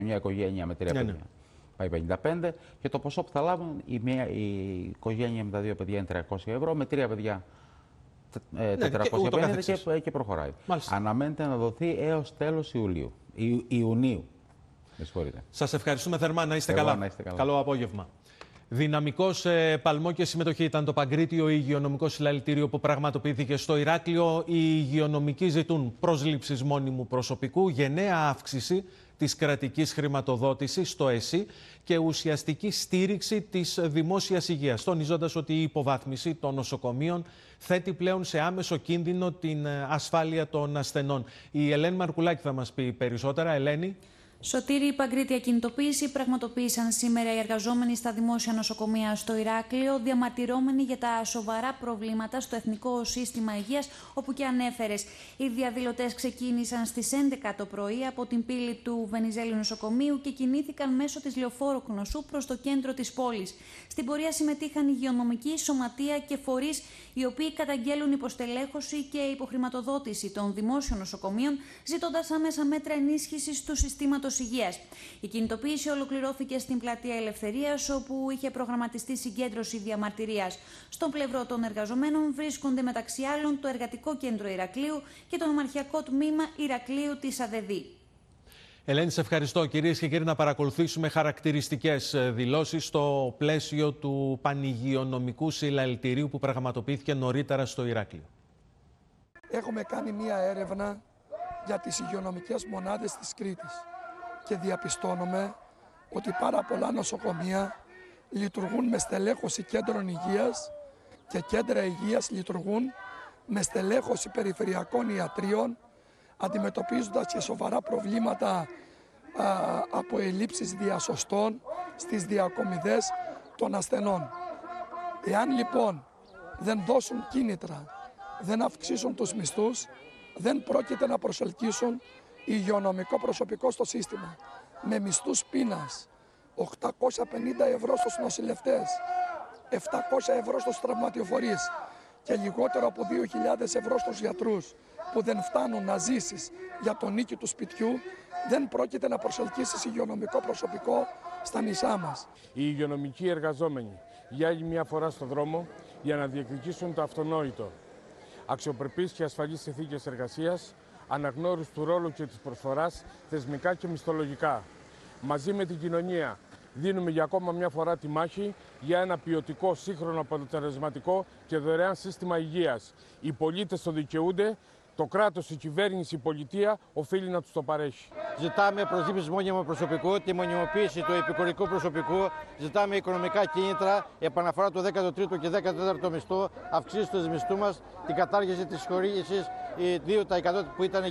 μια οικογένεια με 3 παιδιά. Πάει 55 και το ποσό που θα λάβουν η οικογένεια με τα 2 παιδιά είναι 300 ευρώ, με 3 παιδιά 450 και προχωράει. Μάλιστα. Αναμένεται να δοθεί έως τέλος Ιουνίου. Με συγχωρείτε. Σας ευχαριστούμε θερμά. Να είστε καλά. Καλό απόγευμα. Δυναμικό σε παλμό και συμμετοχή ήταν το Παγκρίτιο Υγειονομικό Συλλαλητήριο που πραγματοποιήθηκε στο Ηράκλειο. Οι υγειονομικοί ζητούν πρόσληψης μόνιμου προσωπικού, γενναία αύξηση της κρατικής χρηματοδότησης στο ΕΣΥ και ουσιαστική στήριξη της δημόσιας υγείας, τονίζοντας ότι η υποβάθμιση των νοσοκομείων θέτει πλέον σε άμεσο κίνδυνο την ασφάλεια των ασθενών. Η Ελένη Μαρκουλάκη θα μας πει περισσότερα. Ελένη. Σωτήρη, η παγκρίτια κινητοποίηση πραγματοποίησαν σήμερα οι εργαζόμενοι στα δημόσια νοσοκομεία στο Ηράκλειο, διαμαρτυρώμενοι για τα σοβαρά προβλήματα στο Εθνικό Σύστημα Υγείας, όπου και ανέφερες. Οι διαδηλωτές ξεκίνησαν στις 11 το πρωί από την πύλη του Βενιζέλιου Νοσοκομείου και κινήθηκαν μέσω της Λεωφόρου Κνωσού προς το κέντρο της πόλης. Στην πορεία συμμετείχαν υγειονομικοί, σωματεία και φορείς, οι οποίοι καταγγέλουν υποστελέχωση και υποχρηματοδότηση των δημόσιων νοσοκομείων, ζητώντας άμεσα μέτρα ενίσχυσης του συστήματος υγείας. Η κινητοποίηση ολοκληρώθηκε στην Πλατεία Ελευθερίας, όπου είχε προγραμματιστεί συγκέντρωση διαμαρτυρίας. Στον πλευρό των εργαζομένων βρίσκονται μεταξύ άλλων το Εργατικό Κέντρο Ηρακλείου και το Νομαρχιακό Τμήμα Ηρακλείου της ΑΔΕΔ. Ελένη, σε ευχαριστώ. Κυρίες και κύριοι, να παρακολουθήσουμε χαρακτηριστικές δηλώσεις στο πλαίσιο του Πανηγειονομικού Συλλαλητηρίου που πραγματοποιήθηκε νωρίτερα στο Ηράκλειο. Έχουμε κάνει μία έρευνα για τις υγειονομικές μονάδες της Κρήτης και διαπιστώνουμε ότι πάρα πολλά νοσοκομεία λειτουργούν με στελέχωση κέντρων υγείας και κέντρα υγείας λειτουργούν με στελέχωση περιφερειακών ιατρίων, αντιμετωπίζοντας και σοβαρά προβλήματα από ελλείψεις διασωστών στις διακομιδές των ασθενών. Εάν λοιπόν δεν δώσουν κίνητρα, δεν αυξήσουν τους μισθούς, δεν πρόκειται να προσελκύσουν υγειονομικό προσωπικό στο σύστημα. Με μισθούς πείνας, 850 ευρώ στους νοσηλευτές, 700 ευρώ στους τραυματιοφορείς και λιγότερο από 2.000 ευρώ στους γιατρούς, που δεν φτάνουν να ζήσεις για τον νίκη του σπιτιού, δεν πρόκειται να προσελκύσεις υγειονομικό προσωπικό στα νησιά μας. Οι υγειονομικοί εργαζόμενοι για άλλη μια φορά στο δρόμο για να διεκδικήσουν το αυτονόητο. Αξιοπρεπείς και ασφαλείς συνθήκες εργασίας, αναγνώριση του ρόλου και της προσφοράς, θεσμικά και μισθολογικά. Μαζί με την κοινωνία δίνουμε για ακόμα μια φορά τη μάχη για ένα ποιοτικό, σύγχρονο, αποτελεσματικό και δωρεάν σύστημα υγείας. Οι πολίτες το δικαιούνται, το κράτος, η κυβέρνηση, η πολιτεία οφείλει να τους το παρέχει. Ζητάμε προσλήψεις μόνιμου προσωπικού, τη μονιμοποίηση του επικουρικού προσωπικού, ζητάμε οικονομικά κίνητρα, επαναφορά του 13ου και 14ου μισθού, αυξήσεις του μισθού μας, την κατάργηση της χορήγησης 2% που ήταν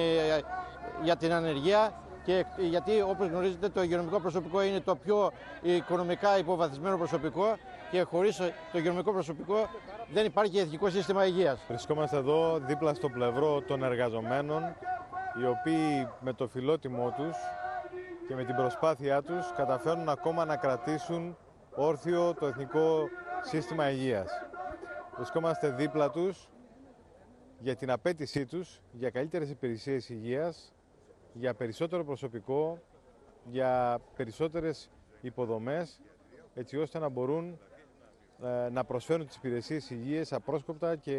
για την ανεργία. Και γιατί, όπως γνωρίζετε, το υγειονομικό προσωπικό είναι το πιο οικονομικά υποβαθμισμένο προσωπικό και χωρίς το υγειονομικό προσωπικό δεν υπάρχει εθνικό σύστημα υγείας. Βρισκόμαστε εδώ δίπλα στο πλευρό των εργαζομένων, οι οποίοι με το φιλότιμό τους και με την προσπάθειά τους καταφέρνουν ακόμα να κρατήσουν όρθιο το εθνικό σύστημα υγείας. Βρισκόμαστε δίπλα τους για την απέτησή τους για καλύτερες υπηρεσίες υγείας, για περισσότερο προσωπικό, για περισσότερες υποδομές, έτσι ώστε να μπορούν να προσφέρουν τις υπηρεσίες υγείας απρόσκοπτα και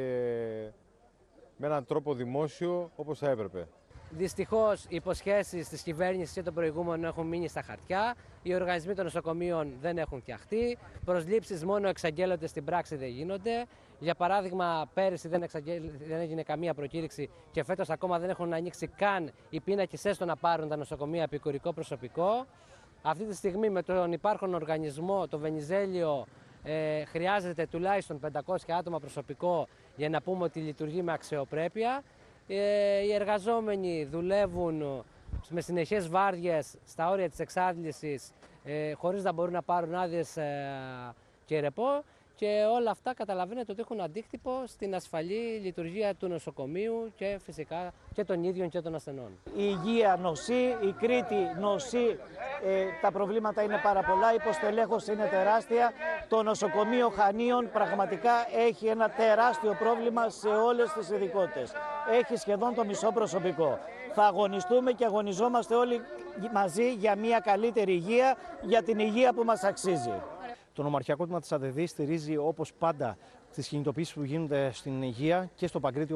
με έναν τρόπο δημόσιο όπως θα έπρεπε. Δυστυχώς, οι υποσχέσεις της κυβέρνησης και των προηγούμενων έχουν μείνει στα χαρτιά, οι οργανισμοί των νοσοκομείων δεν έχουν φτιαχτεί, προσλήψεις μόνο εξαγγέλλονται, στην πράξη δεν γίνονται. Για παράδειγμα, πέρυσι δεν έγινε καμία προκήρυξη και φέτος ακόμα δεν έχουν ανοίξει καν οι πίνακες έστω να πάρουν τα νοσοκομεία επικουρικό προσωπικό. Αυτή τη στιγμή με τον υπάρχον οργανισμό, το Βενιζέλιο, χρειάζεται τουλάχιστον 500 άτομα προσωπικό για να πούμε ότι λειτουργεί με αξιοπρέπεια. Οι εργαζόμενοι δουλεύουν με συνεχές βάρδιες στα όρια της εξάντλησης χωρίς να μπορούν να πάρουν άδειες και ρεπό και όλα αυτά καταλαβαίνετε ότι έχουν αντίκτυπο στην ασφαλή λειτουργία του νοσοκομείου και φυσικά και των ίδιων και των ασθενών. Η υγεία νοσεί, η Κρήτη νοσεί, τα προβλήματα είναι πάρα πολλά, η υποστελέχωση είναι τεράστια. Το νοσοκομείο Χανίων πραγματικά έχει ένα τεράστιο πρόβλημα σε όλες τις ειδικότητες. Έχει σχεδόν το μισό προσωπικό. Θα αγωνιστούμε και αγωνιζόμαστε όλοι μαζί για μια καλύτερη υγεία, για την υγεία που μας αξίζει. Το Νομαρχιακό Τμήμα της ΑΔΔ στηρίζει όπως πάντα τις κινητοποιήσεις που γίνονται στην υγεία και στο Παγκρίτιο.